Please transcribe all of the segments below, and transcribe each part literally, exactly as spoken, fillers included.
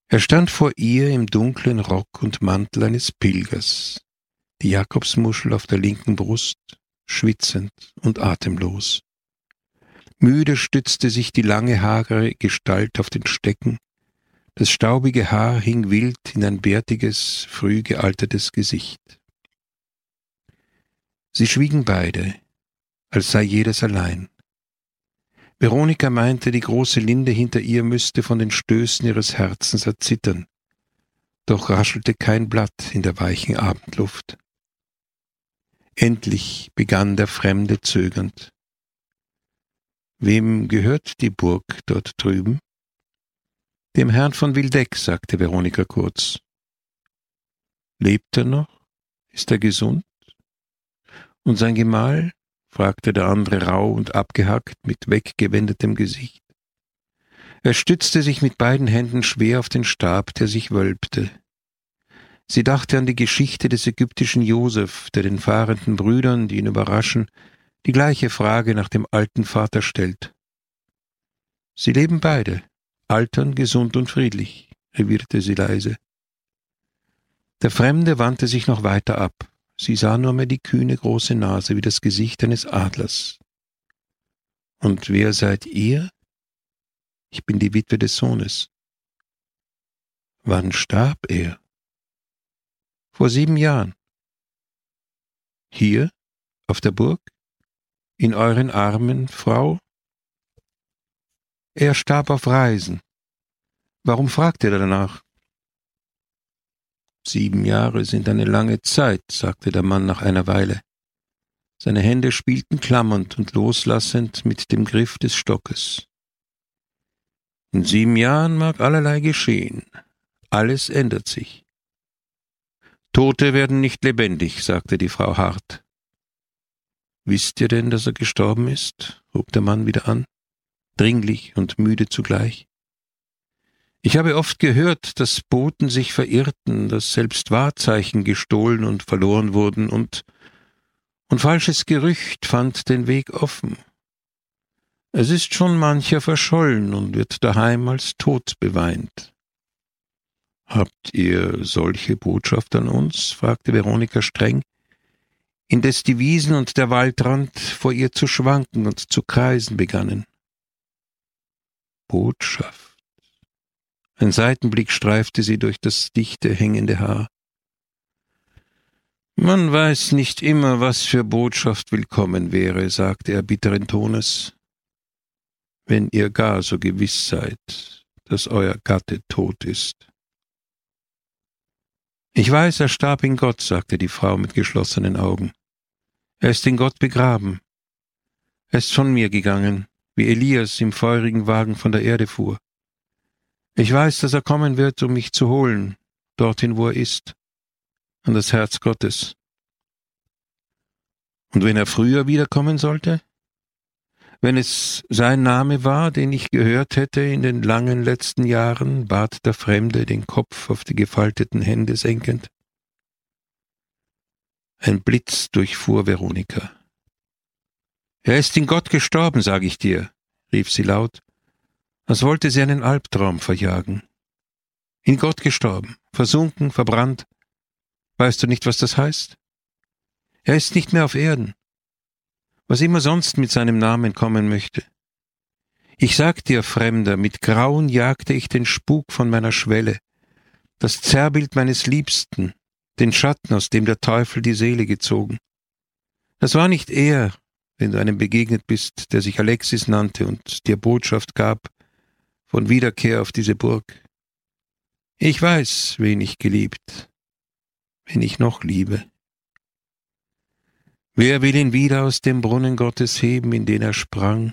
Er stand vor ihr im dunklen Rock und Mantel eines Pilgers, die Jakobsmuschel auf der linken Brust, schwitzend und atemlos. Müde stützte sich die lange, hagere Gestalt auf den Stecken, das staubige Haar hing wild in ein bärtiges, früh gealtertes Gesicht. Sie schwiegen beide, als sei jedes allein. Veronika meinte, die große Linde hinter ihr müsste von den Stößen ihres Herzens erzittern, doch raschelte kein Blatt in der weichen Abendluft. Endlich begann der Fremde zögernd. »Wem gehört die Burg dort drüben?« »Dem Herrn von Wildeck«, sagte Veronika kurz. »Lebt er noch? Ist er gesund?« »Und sein Gemahl?« fragte der andere rauh und abgehackt mit weggewendetem Gesicht. Er stützte sich mit beiden Händen schwer auf den Stab, der sich wölbte. Sie dachte an die Geschichte des ägyptischen Josef, der den fahrenden Brüdern, die ihn überraschen, die gleiche Frage nach dem alten Vater stellt. »Sie leben beide, altern gesund und friedlich«, erwiderte sie leise. Der Fremde wandte sich noch weiter ab. Sie sah nur mehr die kühne große Nase wie das Gesicht eines Adlers. »Und wer seid ihr?« »Ich bin die Witwe des Sohnes.« »Wann starb er?« »Vor sieben Jahren.« »Hier, auf der Burg? In euren Armen, Frau?« »Er starb auf Reisen. Warum fragt ihr danach?« »Sieben Jahre sind eine lange Zeit«, sagte der Mann nach einer Weile. Seine Hände spielten klammernd und loslassend mit dem Griff des Stockes. »In sieben Jahren mag allerlei geschehen. Alles ändert sich.« »Tote werden nicht lebendig«, sagte die Frau hart. »Wisst ihr denn, dass er gestorben ist?« hob der Mann wieder an, dringlich und müde zugleich. »Ich habe oft gehört, dass Boten sich verirrten, dass selbst Wahrzeichen gestohlen und verloren wurden, und, und falsches Gerücht fand den Weg offen. Es ist schon mancher verschollen und wird daheim als tot beweint.« »Habt ihr solche Botschaft an uns?« fragte Veronika streng, indes die Wiesen und der Waldrand vor ihr zu schwanken und zu kreisen begannen. »Botschaft«. Ein Seitenblick streifte sie durch das dichte, hängende Haar. »Man weiß nicht immer, was für Botschaft willkommen wäre«, sagte er bitteren Tones, »wenn ihr gar so gewiss seid, dass euer Gatte tot ist.« »Ich weiß, er starb in Gott«, sagte die Frau mit geschlossenen Augen. »Er ist in Gott begraben. Er ist von mir gegangen, wie Elias im feurigen Wagen von der Erde fuhr. Ich weiß, dass er kommen wird, um mich zu holen, dorthin, wo er ist, an das Herz Gottes.« »Und wenn er früher wiederkommen sollte? Wenn es sein Name war, den ich gehört hätte in den langen letzten Jahren«, bat der Fremde, den Kopf auf die gefalteten Hände senkend. Ein Blitz durchfuhr Veronika. »Er ist in Gott gestorben, sage ich dir«, rief sie laut, als wollte sie einen Albtraum verjagen. »In Gott gestorben, versunken, verbrannt. Weißt du nicht, was das heißt? Er ist nicht mehr auf Erden. Was immer sonst mit seinem Namen kommen möchte. Ich sag dir, Fremder, mit Grauen jagte ich den Spuk von meiner Schwelle, das Zerrbild meines Liebsten, den Schatten, aus dem der Teufel die Seele gezogen. Das war nicht er, wenn du einem begegnet bist, der sich Alexis nannte und dir Botschaft gab von Wiederkehr auf diese Burg. Ich weiß, wen ich geliebt, wen ich noch liebe. Wer will ihn wieder aus dem Brunnen Gottes heben, in den er sprang?«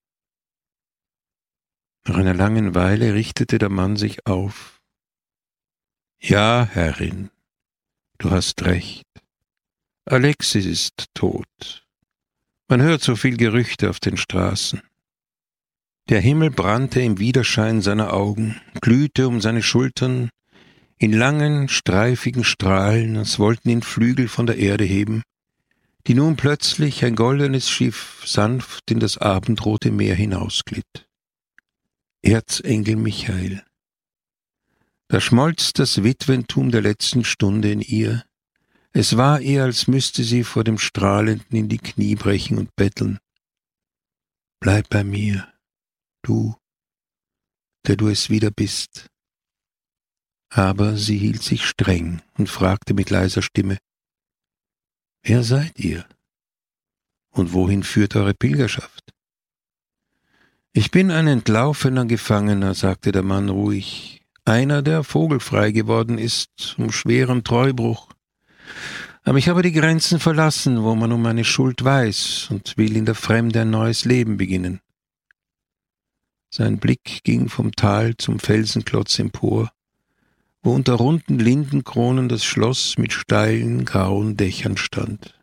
Nach einer langen Weile richtete der Mann sich auf. »Ja, Herrin, du hast recht. Alexis ist tot. Man hört so viel Gerüchte auf den Straßen.« Der Himmel brannte im Widerschein seiner Augen, glühte um seine Schultern, in langen, streifigen Strahlen, als wollten ihn Flügel von der Erde heben, die nun plötzlich ein goldenes Schiff sanft in das abendrote Meer hinausglitt. Erzengel Michael. Da schmolz das Witwentum der letzten Stunde in ihr. Es war ihr, als müsste sie vor dem Strahlenden in die Knie brechen und betteln. Bleib bei mir, du, der du es wieder bist. Aber sie hielt sich streng und fragte mit leiser Stimme, wer seid ihr? Und wohin führt eure Pilgerschaft? Ich bin ein entlaufener Gefangener, sagte der Mann ruhig, einer, der vogelfrei geworden ist, um schweren Treubruch. Aber ich habe die Grenzen verlassen, wo man um meine Schuld weiß, und will in der Fremde ein neues Leben beginnen. Sein Blick ging vom Tal zum Felsenklotz empor, wo unter runden Lindenkronen das Schloss mit steilen, grauen Dächern stand.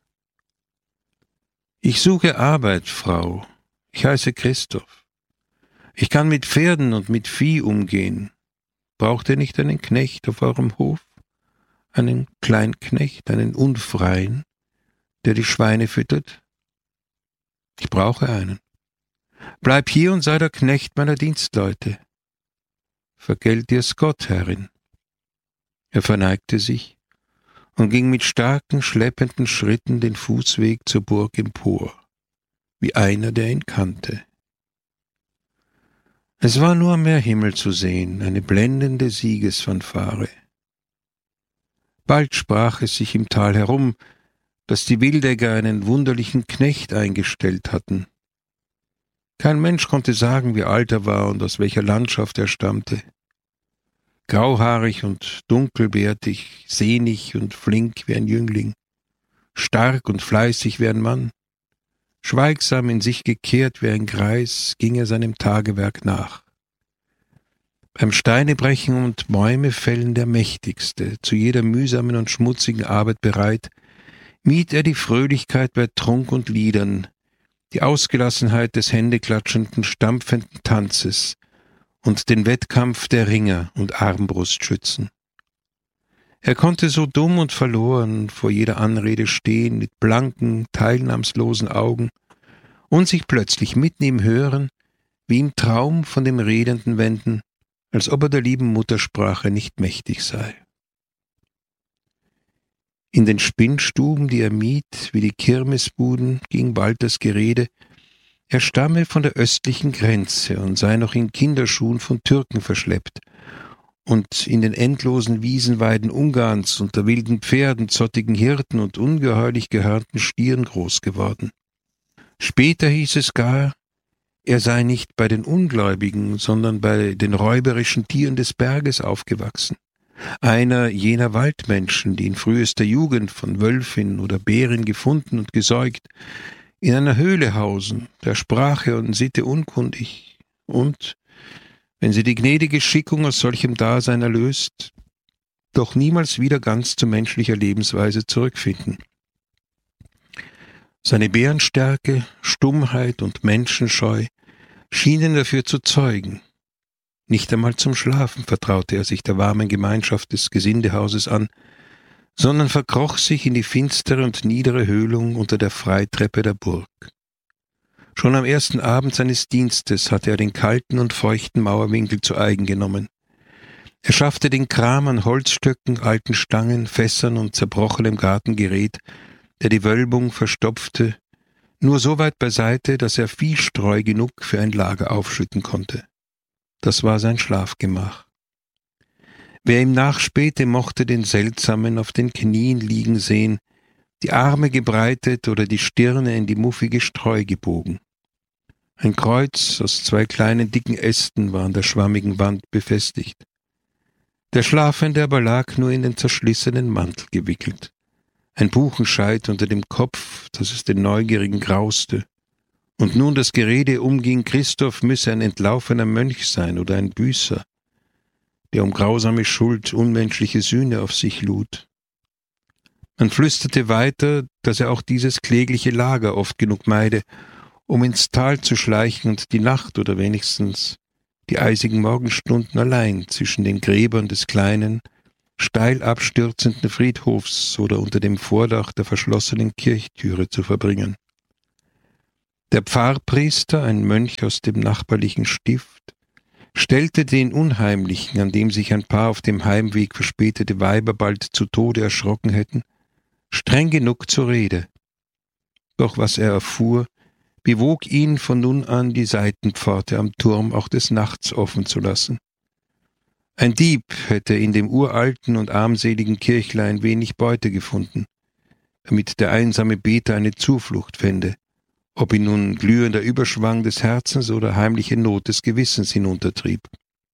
Ich suche Arbeit, Frau. Ich heiße Christoph. Ich kann mit Pferden und mit Vieh umgehen. Braucht ihr nicht einen Knecht auf eurem Hof? Einen Kleinknecht, einen Unfreien, der die Schweine füttert? Ich brauche einen. Bleib hier und sei der Knecht meiner Dienstleute. Vergelt dir's Gott, Herrin. Er verneigte sich und ging mit starken, schleppenden Schritten den Fußweg zur Burg empor, wie einer, der ihn kannte. Es war nur mehr Himmel zu sehen, eine blendende Siegesfanfare. Bald sprach es sich im Tal herum, dass die Wildegger einen wunderlichen Knecht eingestellt hatten. Kein Mensch konnte sagen, wie alt er war und aus welcher Landschaft er stammte. Grauhaarig und dunkelbärtig, sehnig und flink wie ein Jüngling, stark und fleißig wie ein Mann, schweigsam in sich gekehrt wie ein Greis, ging er seinem Tagewerk nach. Beim Steinebrechen und Bäume fällen der Mächtigste, zu jeder mühsamen und schmutzigen Arbeit bereit, mied er die Fröhlichkeit bei Trunk und Liedern, die Ausgelassenheit des händeklatschenden, stampfenden Tanzes und den Wettkampf der Ringer und Armbrustschützen. Er konnte so dumm und verloren vor jeder Anrede stehen, mit blanken, teilnahmslosen Augen, und sich plötzlich mitten im Hören, wie im Traum von dem Redenden wenden, als ob er der lieben Muttersprache nicht mächtig sei. In den Spinnstuben, die er mied, wie die Kirmesbuden, ging bald das Gerede, er stamme von der östlichen Grenze und sei noch in Kinderschuhen von Türken verschleppt und in den endlosen Wiesenweiden Ungarns unter wilden Pferden, zottigen Hirten und ungeheuerlich gehörnten Stieren groß geworden. Später hieß es gar, er sei nicht bei den Ungläubigen, sondern bei den räuberischen Tieren des Berges aufgewachsen. Einer jener Waldmenschen, die in frühester Jugend von Wölfin oder Bärin gefunden und gesäugt, in einer Höhle hausen, der Sprache und Sitte unkundig und, wenn sie die gnädige Schickung aus solchem Dasein erlöst, doch niemals wieder ganz zu menschlicher Lebensweise zurückfinden. Seine Bärenstärke, Stummheit und Menschenscheu schienen dafür zu zeugen. Nicht einmal zum Schlafen vertraute er sich der warmen Gemeinschaft des Gesindehauses an, sondern verkroch sich in die finstere und niedere Höhlung unter der Freitreppe der Burg. Schon am ersten Abend seines Dienstes hatte er den kalten und feuchten Mauerwinkel zu eigen genommen. Er schaffte den Kram an Holzstöcken, alten Stangen, Fässern und zerbrochenem Gartengerät, der die Wölbung verstopfte, nur so weit beiseite, dass er Viehstreu genug für ein Lager aufschütten konnte. Das war sein Schlafgemach. Wer ihm nachspähte, mochte den Seltsamen auf den Knien liegen sehen, die Arme gebreitet oder die Stirne in die muffige Streu gebogen. Ein Kreuz aus zwei kleinen dicken Ästen war an der schwammigen Wand befestigt. Der Schlafende aber lag nur in den zerschlissenen Mantel gewickelt. Ein Buchenscheit unter dem Kopf, dass es den Neugierigen grauste. Und nun das Gerede umging, Christoph müsse ein entlaufener Mönch sein oder ein Büßer, der um grausame Schuld unmenschliche Sühne auf sich lud. Man flüsterte weiter, dass er auch dieses klägliche Lager oft genug meide, um ins Tal zu schleichen und die Nacht oder wenigstens die eisigen Morgenstunden allein zwischen den Gräbern des kleinen, steil abstürzenden Friedhofs oder unter dem Vordach der verschlossenen Kirchtüre zu verbringen. Der Pfarrpriester, ein Mönch aus dem nachbarlichen Stift, stellte den Unheimlichen, an dem sich ein paar auf dem Heimweg verspätete Weiber bald zu Tode erschrocken hätten, streng genug zur Rede. Doch was er erfuhr, bewog ihn von nun an, die Seitenpforte am Turm auch des Nachts offen zu lassen. Ein Dieb hätte in dem uralten und armseligen Kirchlein wenig Beute gefunden, damit der einsame Beter eine Zuflucht fände, ob ihn nun glühender Überschwang des Herzens oder heimliche Not des Gewissens hinuntertrieb.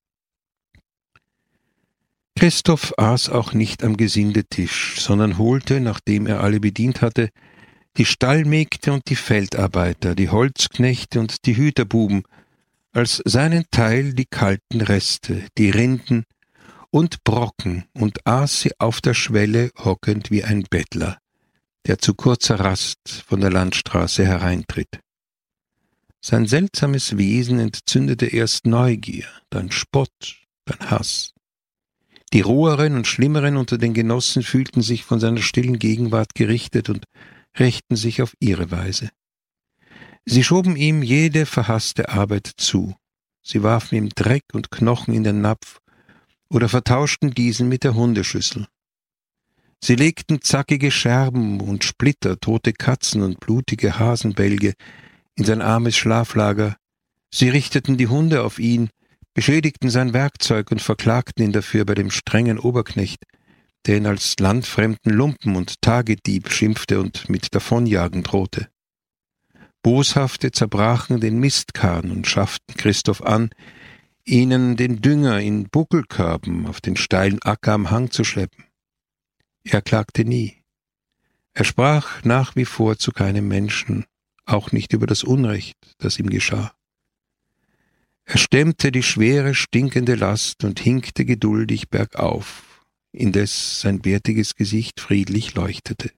Christoph aß auch nicht am Gesindetisch, sondern holte, nachdem er alle bedient hatte, die Stallmägde und die Feldarbeiter, die Holzknechte und die Hüterbuben, als seinen Teil die kalten Reste, die Rinden und Brocken, und aß sie auf der Schwelle hockend wie ein Bettler, der zu kurzer Rast von der Landstraße hereintritt. Sein seltsames Wesen entzündete erst Neugier, dann Spott, dann Hass. Die roheren und schlimmeren unter den Genossen fühlten sich von seiner stillen Gegenwart gerichtet und rächten sich auf ihre Weise. Sie schoben ihm jede verhasste Arbeit zu. Sie warfen ihm Dreck und Knochen in den Napf oder vertauschten diesen mit der Hundeschüssel. Sie legten zackige Scherben und Splitter, tote Katzen und blutige Hasenbälge in sein armes Schlaflager. Sie richteten die Hunde auf ihn, beschädigten sein Werkzeug und verklagten ihn dafür bei dem strengen Oberknecht, der ihn als landfremden Lumpen und Tagedieb schimpfte und mit Davonjagen drohte. Boshafte zerbrachen den Mistkarren und schafften Christoph an, ihnen den Dünger in Buckelkörben auf den steilen Acker am Hang zu schleppen. Er klagte nie. Er sprach nach wie vor zu keinem Menschen, auch nicht über das Unrecht, das ihm geschah. Er stemmte die schwere, stinkende Last und hinkte geduldig bergauf, indes sein bärtiges Gesicht friedlich leuchtete.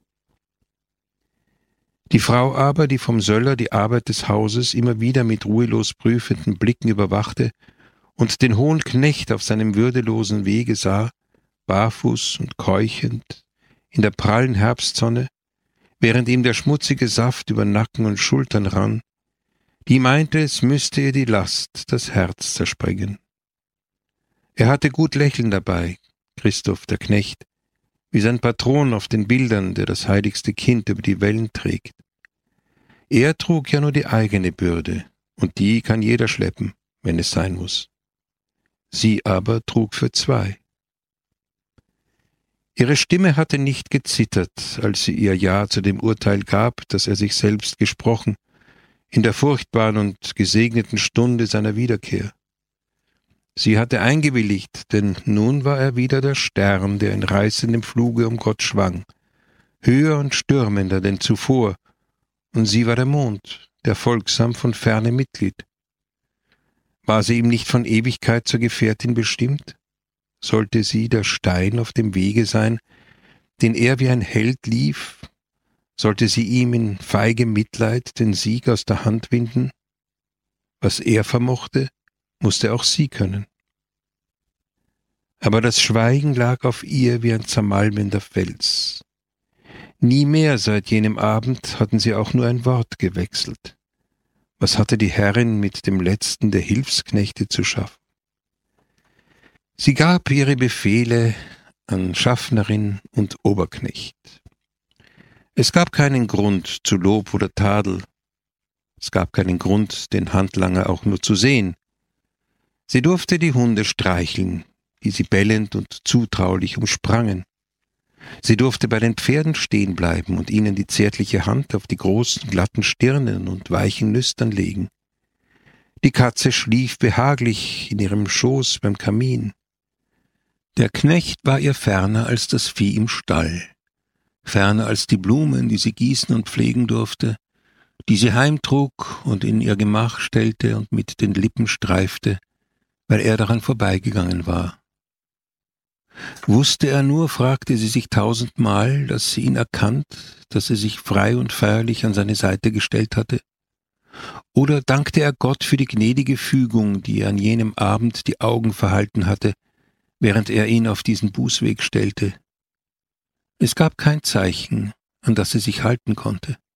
Die Frau aber, die vom Söller die Arbeit des Hauses immer wieder mit ruhelos prüfenden Blicken überwachte und den hohen Knecht auf seinem würdelosen Wege sah, barfuß und keuchend, in der prallen Herbstsonne, während ihm der schmutzige Saft über Nacken und Schultern rann, die meinte, es müsste ihr die Last das Herz zersprengen. Er hatte gut Lächeln dabei, Christoph der Knecht, wie sein Patron auf den Bildern, der das heiligste Kind über die Wellen trägt. Er trug ja nur die eigene Bürde, und die kann jeder schleppen, wenn es sein muss. Sie aber trug für zwei. Ihre Stimme hatte nicht gezittert, als sie ihr Ja zu dem Urteil gab, das er sich selbst gesprochen, in der furchtbaren und gesegneten Stunde seiner Wiederkehr. Sie hatte eingewilligt, denn nun war er wieder der Stern, der in reißendem Fluge um Gott schwang, höher und stürmender denn zuvor, und sie war der Mond, der folgsam von ferne Mitglied. War sie ihm nicht von Ewigkeit zur Gefährtin bestimmt? Sollte sie der Stein auf dem Wege sein, den er wie ein Held lief? Sollte sie ihm in feigem Mitleid den Sieg aus der Hand winden? Was er vermochte, musste auch sie können. Aber das Schweigen lag auf ihr wie ein zermalmender Fels. Nie mehr seit jenem Abend hatten sie auch nur ein Wort gewechselt. Was hatte die Herrin mit dem letzten der Hilfsknechte zu schaffen? Sie gab ihre Befehle an Schaffnerin und Oberknecht. Es gab keinen Grund zu Lob oder Tadel. Es gab keinen Grund, den Handlanger auch nur zu sehen. Sie durfte die Hunde streicheln, die sie bellend und zutraulich umsprangen. Sie durfte bei den Pferden stehen bleiben und ihnen die zärtliche Hand auf die großen, glatten Stirnen und weichen Nüstern legen. Die Katze schlief behaglich in ihrem Schoß beim Kamin. Der Knecht war ihr ferner als das Vieh im Stall, ferner als die Blumen, die sie gießen und pflegen durfte, die sie heimtrug und in ihr Gemach stellte und mit den Lippen streifte, weil er daran vorbeigegangen war. Wusste er nur, fragte sie sich tausendmal, dass sie ihn erkannt, dass er sich frei und feierlich an seine Seite gestellt hatte? Oder dankte er Gott für die gnädige Fügung, die er an jenem Abend die Augen verhalten hatte, während er ihn auf diesen Bußweg stellte? Es gab kein Zeichen, an das er sich halten konnte.